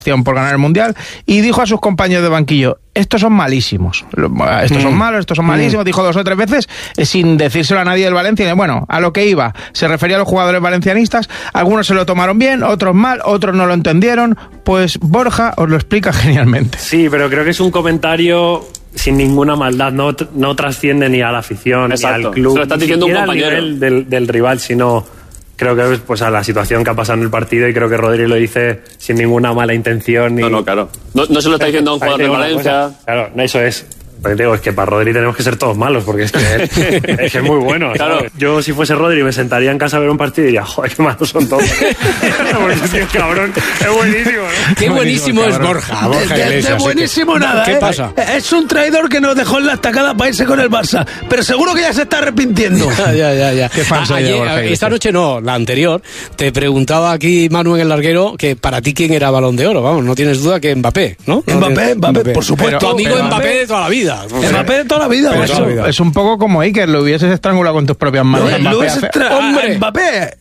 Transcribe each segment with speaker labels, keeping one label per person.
Speaker 1: por ganar el Mundial, y dijo a sus compañeros de banquillo: estos son malísimos, estos son malos, estos son malísimos. Dijo 2 o 3 veces sin decírselo a nadie del Valencia. Bueno, a lo que iba, se refería a los jugadores valencianistas. Algunos se lo tomaron bien, otros mal, otros no lo entendieron. Pues Borja os lo explica genialmente.
Speaker 2: Sí, pero creo que es un comentario sin ninguna maldad, no trasciende ni a la afición.
Speaker 3: Exacto.
Speaker 2: Ni al club,
Speaker 3: se lo está diciendo un compañero
Speaker 2: al nivel del rival, sino creo que pues a la situación que ha pasado en el partido, y creo que Rodri lo dice sin ninguna mala intención.
Speaker 3: No, claro. No se lo está diciendo a un jugador de Valencia.
Speaker 2: Claro, eso es. Porque te digo, es que para Rodri tenemos que ser todos malos, porque es que es muy bueno.
Speaker 3: Claro.
Speaker 2: Yo, si fuese Rodri, me sentaría en casa a ver un partido y diría: joder, qué malos son todos. Porque es que, cabrón, es buenísimo, ¿no?
Speaker 4: Qué buenísimo es Borja Iglesias.
Speaker 5: De buenísimo nada,
Speaker 4: ¿Qué pasa?
Speaker 5: Es un traidor que nos dejó en la estacada para irse con el Barça, pero seguro que ya se está arrepintiendo.
Speaker 4: Ya.
Speaker 1: Qué fan soy de Borja Iglesias.
Speaker 4: Esta noche no, la anterior, te preguntaba aquí Manu en el larguero que para ti quién era Balón de Oro. Vamos, no tienes duda que Mbappé, ¿no?
Speaker 5: Mbappé, por supuesto.
Speaker 4: Tu amigo
Speaker 5: Pero
Speaker 4: Mbappé de toda la vida.
Speaker 5: Mbappé de toda la vida.
Speaker 1: Pero eso es un poco como Iker, lo hubieses estrangulado con tus propias manos.
Speaker 5: Mbappé,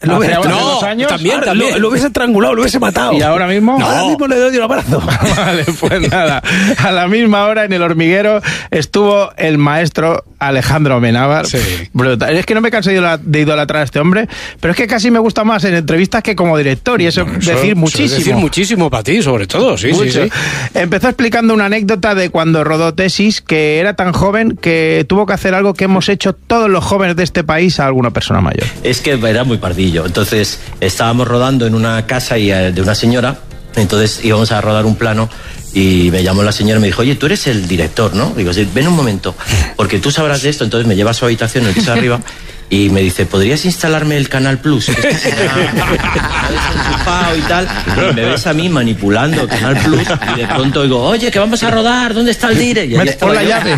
Speaker 5: lo hubiese estrangulado, lo hubiese matado.
Speaker 1: ¿Y ahora mismo?
Speaker 5: No. Ahora mismo le doy un abrazo.
Speaker 1: Vale, pues nada. A la misma hora en El Hormiguero estuvo el maestro Alejandro Amenábar.
Speaker 4: Sí.
Speaker 1: Brutal. Es que no me canso de idolatrar a este hombre, pero es que casi me gusta más en entrevistas que como director, y eso decir muchísimo.
Speaker 4: Decir muchísimo para ti, sobre todo, sí.
Speaker 1: Empezó explicando una anécdota de cuando rodó Tesis, que era tan joven que tuvo que hacer algo que hemos hecho todos los jóvenes de este país a alguna persona mayor.
Speaker 6: Es que era muy pardillo. Entonces estábamos rodando en una casa de una señora. Entonces íbamos a rodar un plano y me llamó la señora y me dijo: oye, tú eres el director, ¿no? Digo: sí, ven un momento, porque tú sabrás de esto. Entonces me lleva a su habitación en el piso de arriba y me dice: ¿podrías instalarme el Canal Plus? Que está desenchufado y tal. Y me ves a mí manipulando el Canal Plus y de pronto digo: oye, que vamos a rodar, ¿dónde está el dire? Y
Speaker 1: pon la llave.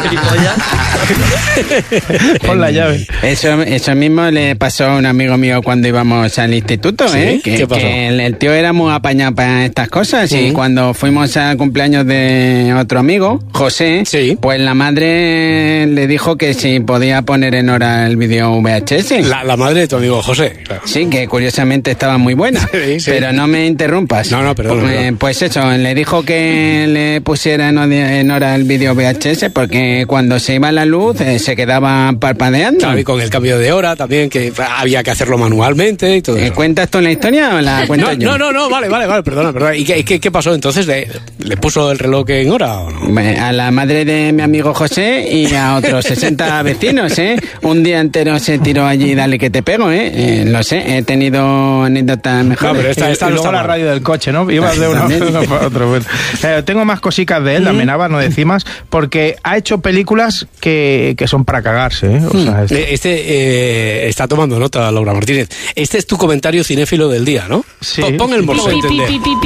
Speaker 1: Pon la llave.
Speaker 7: Eso mismo le pasó a un amigo mío cuando íbamos al instituto,
Speaker 4: ¿Sí?
Speaker 7: Que,
Speaker 4: ¿Qué pasó?
Speaker 7: que el tío era muy apañado para estas cosas, y cuando fuimos al cumpleaños de otro amigo, José, pues la madre le dijo que si podía poner en hora el vídeo VHS.
Speaker 4: La madre de tu amigo José, claro.
Speaker 7: Sí, que curiosamente estaba muy buena.
Speaker 4: Sí.
Speaker 7: Pero no me interrumpas.
Speaker 4: No, perdón.
Speaker 7: Pues eso, le dijo que le pusiera en hora el vídeo VHS, porque cuando se iba la luz se quedaba parpadeando.
Speaker 4: Claro, y con el cambio de hora también, que había que hacerlo manualmente y todo eso.
Speaker 7: ¿Cuentas tú la historia o la cuento yo?
Speaker 4: No, vale, perdona. ¿Y qué pasó entonces? ¿Le puso el reloj en hora o no?
Speaker 7: A la madre de mi amigo José y a otros 60 vecinos, Un día entero se tiró allí, dale que te pego, Lo sé, he tenido anécdotas mejores.
Speaker 1: No, pero esta luego la radio del coche, ¿no? Ibas de uno para otro. Bueno. Tengo más cositas de él, Amenábar, no decimos, porque ha hecho películas que son para cagarse, O sea,
Speaker 4: está tomando nota Laura Martínez. Este es tu comentario cinéfilo del día, ¿no?
Speaker 1: Sí.
Speaker 4: Pon el morse entender.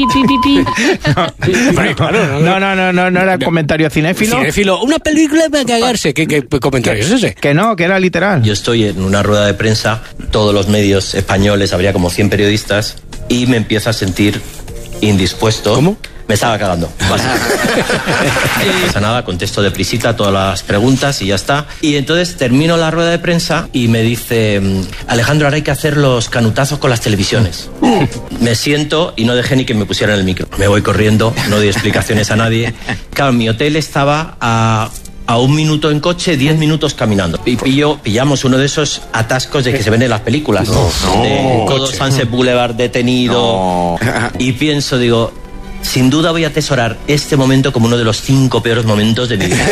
Speaker 1: No era comentario cinéfilo.
Speaker 4: Cinéfilo, una película para cagarse. ¿Qué comentario es ese?
Speaker 1: Que no, que era literal.
Speaker 6: Yo estoy en una rueda de prensa, todos los medios españoles, habría como 100 periodistas, y me empiezo a sentir indispuesto.
Speaker 4: ¿Cómo?
Speaker 6: Me estaba cagando. No pasa nada, contesto deprisita todas las preguntas y ya está. Y entonces termino la rueda de prensa y me dice: Alejandro, ahora hay que hacer los canutazos con las televisiones. Me siento y no dejé ni que me pusieran el micro. Me voy corriendo, no doy explicaciones a nadie. Claro, mi hotel estaba a 1 minuto en coche, 10 minutos caminando. Y pillamos uno de esos atascos de que se ven en las películas. De todo Sunset Boulevard detenido. Y pienso, digo, sin duda voy a atesorar este momento como uno de los 5 peores momentos de mi vida.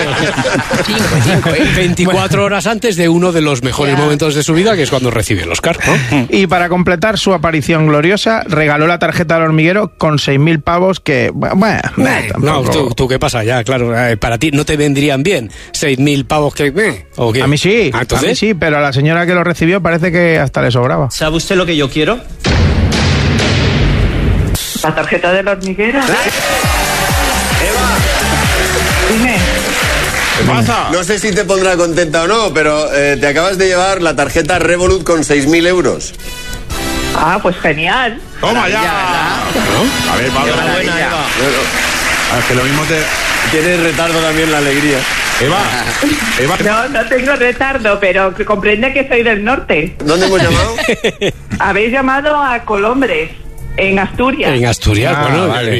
Speaker 4: 24 horas antes de uno de los mejores momentos de su vida, que es cuando recibe el Oscar, ¿no?
Speaker 1: Y para completar su aparición gloriosa, regaló la tarjeta del Hormiguero con 6.000 pavos que...
Speaker 4: No, tú ¿qué pasa? Ya, claro, para ti no te vendrían bien 6.000 pavos que... ¿o qué?
Speaker 1: A mí sí,
Speaker 4: ¿entonces?
Speaker 1: a mí sí, pero a la señora que lo recibió parece que hasta le sobraba.
Speaker 6: ¿Sabe usted lo que yo quiero?
Speaker 8: La tarjeta del Hormiguero.
Speaker 3: Eva.
Speaker 8: Dime.
Speaker 3: ¿Qué pasa?
Speaker 9: No sé si te pondrá contenta o no, pero te acabas de llevar la tarjeta Revolut con 6.000 euros.
Speaker 8: Ah, pues genial.
Speaker 3: Toma ya. ¿No? A ver, Pablo.
Speaker 6: Enhorabuena, Eva.
Speaker 9: Es que lo mismo tienes retardo también la alegría.
Speaker 3: Eva.
Speaker 8: No tengo retardo, pero comprende que soy del norte.
Speaker 9: ¿Dónde hemos llamado?
Speaker 8: Habéis llamado a Colombres, en Asturias.
Speaker 4: En Asturias, bueno,
Speaker 1: vale.